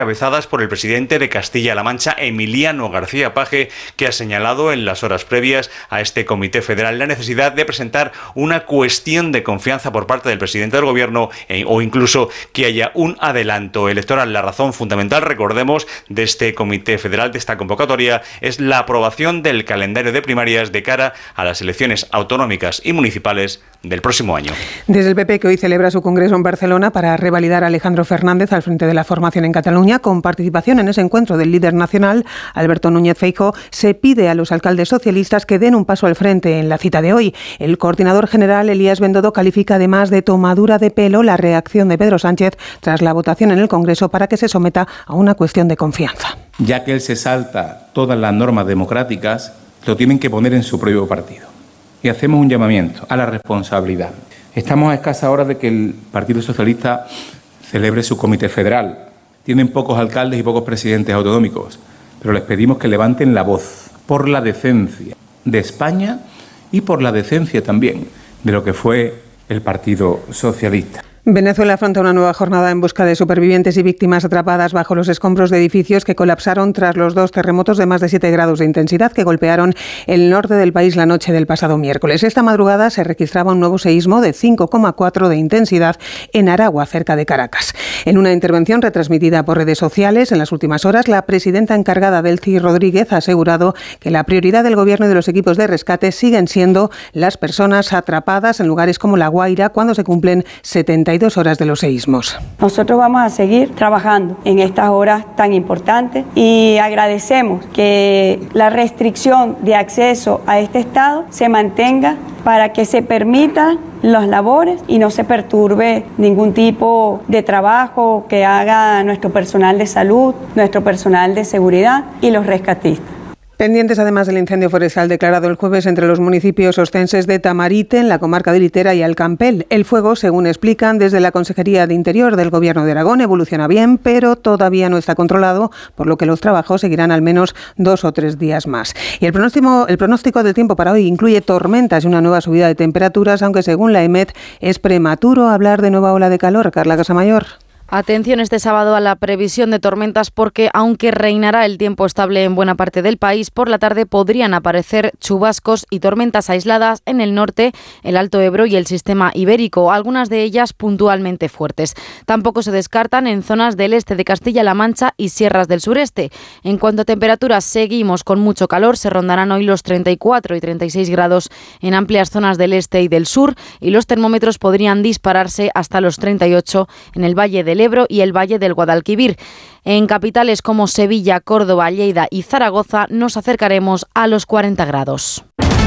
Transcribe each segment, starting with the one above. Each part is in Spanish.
encabezadas por el presidente de Castilla-La Mancha, Emiliano García Paje, que ha señalado en las horas previas a este Comité Federal la necesidad de presentar una cuestión de confianza por parte del presidente del Gobierno o incluso que haya un adelanto electoral. La razón fundamental, recordemos, de este Comité Federal, de esta convocatoria, es la aprobación del calendario de primarias de cara a las elecciones autonómicas y municipales del próximo año. Desde el PP, que hoy celebra su congreso en Barcelona para revalidar a Alejandro Fernández al frente de la formación en Cataluña, con participación en ese encuentro del líder nacional, Alberto Núñez Feijóo, se pide a los alcaldes socialistas que den un paso al frente en la cita de hoy. El coordinador general, Elías Bendodo, califica además de tomadura de pelo la reacción de Pedro Sánchez tras la votación en el Congreso para que se someta a una cuestión de confianza. Ya que él se salta todas las normas democráticas, lo tienen que poner en su propio partido. Y hacemos un llamamiento a la responsabilidad. Estamos a escasas horas de que el Partido Socialista celebre su comité federal. Tienen pocos alcaldes y pocos presidentes autonómicos, pero les pedimos que levanten la voz por la decencia de España y por la decencia también de lo que fue el Partido Socialista. Venezuela afronta una nueva jornada en busca de supervivientes y víctimas atrapadas bajo los escombros de edificios que colapsaron tras los 2 terremotos de más de 7 grados de intensidad que golpearon el norte del país la noche del pasado miércoles. Esta madrugada se registraba un nuevo seísmo de 5,4 de intensidad en Aragua, cerca de Caracas. En una intervención retransmitida por redes sociales en las últimas horas, la presidenta encargada, Delcy Rodríguez, ha asegurado que la prioridad del Gobierno y de los equipos de rescate siguen siendo las personas atrapadas en lugares como La Guaira cuando se cumplen 72 horas de los seísmos. Nosotros vamos a seguir trabajando en estas horas tan importantes y agradecemos que la restricción de acceso a este estado se mantenga para que se permitan las labores y no se perturbe ningún tipo de trabajo que haga nuestro personal de salud, nuestro personal de seguridad y los rescatistas. Pendientes además del incendio forestal declarado el jueves entre los municipios ostenses de Tamarite, en la comarca de Litera, y Alcampel. El fuego, según explican desde la Consejería de Interior del Gobierno de Aragón, evoluciona bien, pero todavía no está controlado, por lo que los trabajos seguirán al menos 2 o 3 días más. Y el pronóstico del tiempo para hoy incluye tormentas y una nueva subida de temperaturas, aunque según la EMET es prematuro hablar de nueva ola de calor. Carla Casamayor. Atención este sábado a la previsión de tormentas porque, aunque reinará el tiempo estable en buena parte del país, por la tarde podrían aparecer chubascos y tormentas aisladas en el norte, el Alto Ebro y el sistema ibérico, algunas de ellas puntualmente fuertes. Tampoco se descartan en zonas del este de Castilla-La Mancha y sierras del sureste. En cuanto a temperaturas, seguimos con mucho calor, se rondarán hoy los 34 y 36 grados en amplias zonas del este y del sur y los termómetros podrían dispararse hasta los 38 en el Valle del Ebro y el Valle del Guadalquivir. En capitales como Sevilla, Córdoba, Lleida y Zaragoza nos acercaremos a los 40 grados.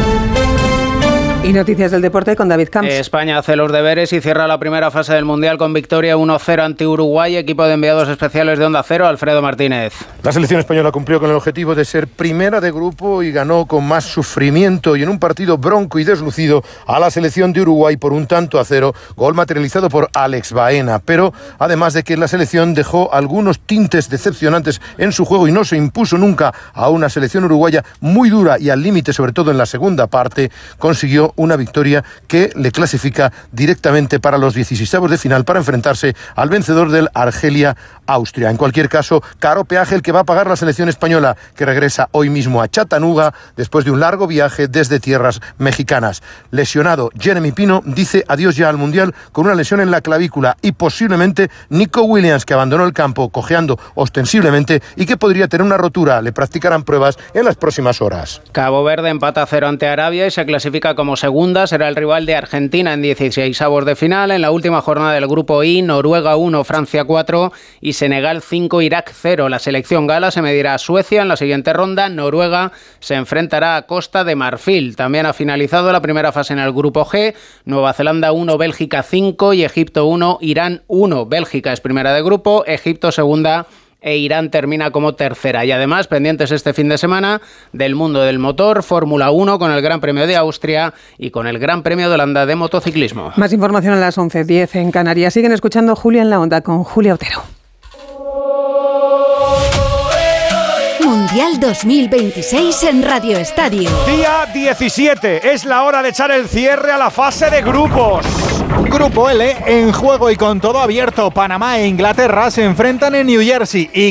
Y noticias del deporte con David Camps. España hace los deberes y cierra la primera fase del Mundial con victoria 1-0 ante Uruguay. Equipo de enviados especiales de Onda Cero, Alfredo Martínez. La selección española cumplió con el objetivo de ser primera de grupo y ganó con más sufrimiento y en un partido bronco y deslucido a la selección de Uruguay por 1-0, gol materializado por Alex Baena. Pero además de que la selección dejó algunos tintes decepcionantes en su juego y no se impuso nunca a una selección uruguaya muy dura y al límite, sobre todo en la segunda parte, consiguió una victoria que le clasifica directamente para los 16avos de final para enfrentarse al vencedor del Argelia-Austria. En cualquier caso, caro peaje el que va a pagar la selección española, que regresa hoy mismo a Chattanooga después de un largo viaje desde tierras mexicanas. Lesionado, Jeremy Pino dice adiós ya al Mundial con una lesión en la clavícula y posiblemente Nico Williams, que abandonó el campo cojeando ostensiblemente y que podría tener una rotura. Le practicarán pruebas en las próximas horas. Cabo Verde empata 0 ante Arabia y se clasifica como segunda. Será el rival de Argentina en 16avos de final. En la última jornada del grupo I, Noruega 1, Francia 4 y Senegal 5, Irak 0. La selección gala se medirá a Suecia en la siguiente ronda. Noruega se enfrentará a Costa de Marfil. También ha finalizado la primera fase en el grupo G. Nueva Zelanda 1, Bélgica 5 y Egipto 1, Irán 1. Bélgica es primera de grupo, Egipto segunda e Irán termina como tercera. Y además, pendientes este fin de semana del mundo del motor, Fórmula 1 con el Gran Premio de Austria y con el Gran Premio de Holanda de motociclismo. Más información a las 11:10 en Canarias. Siguen escuchando Julia en la Onda con Julia Otero. Mundial 2026 en Radio Estadio. Día 17. Es la hora de echar el cierre a la fase de grupos. Grupo L en juego y con todo abierto. Panamá e Inglaterra se enfrentan en New Jersey y